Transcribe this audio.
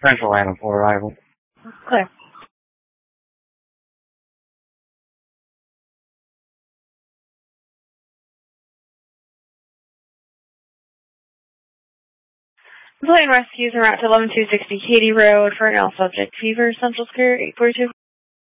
Central Atlanta for arrival. Clear. Employee and rescues are out to 11260 Katy Road for an L subject. Fever, Central Care 842.